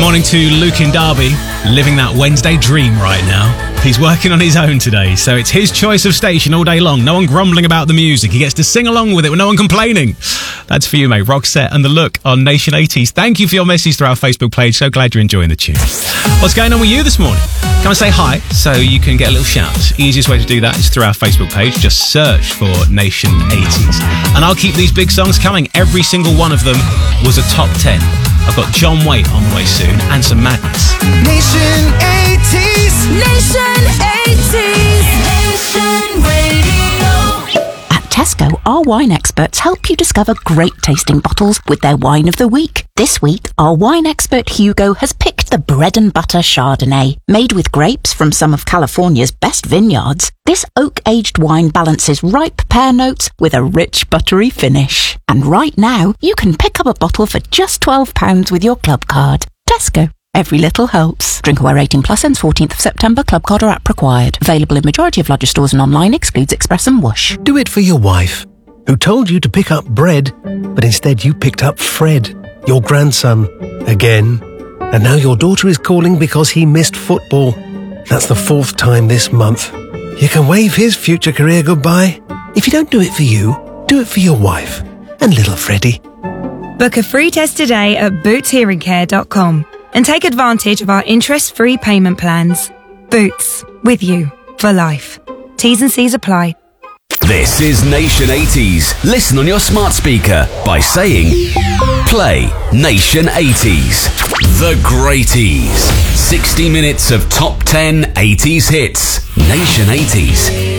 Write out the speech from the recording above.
morning to Luke in Derby, living that Wednesday dream right now. He's working on his own today, so it's his choice of station all day long. No one grumbling about the music. He gets to sing along with it with no one complaining. That's for you, mate. Roxette and The Look on Nation 80s. Thank you for your message through our Facebook page. So glad you're enjoying the tune. What's going on with you this morning? Come and say hi so you can get a little shout. Easiest way to do that is through our Facebook page. Just search for Nation 80s. And I'll keep these big songs coming. Every single one of them was a top 10. I've got John Waite on the way soon and some Madness. Nation 80s. Nation 80s. Nation Radio. At Tesco, our wine experts help you discover great tasting bottles with their wine of the week. This week, our wine expert Hugo has picked the Bread and Butter Chardonnay. Made with grapes from some of California's best vineyards, this oak-aged wine balances ripe pear notes with a rich, buttery finish. And right now, you can pick up a bottle for just £12 with your club card. Tesco. Every little helps. Drinkaware 18 plus ends 14th of September. Club card or app required. Available in majority of larger stores and online. Excludes Express and Whoosh. Do it for your wife, who told you to pick up bread, but instead you picked up Fred, your grandson, again. And now your daughter is calling because he missed football. That's the 4th time this month. You can wave his future career goodbye. If you don't do it for you, do it for your wife and little Freddie. Book a free test today at bootshearingcare.com and take advantage of our interest-free payment plans. Boots, with you for life. T's and C's apply. This is Nation 80s. Listen on your smart speaker by saying, play Nation 80s. The Greaties. 60 minutes of top 10 80s hits. Nation 80s.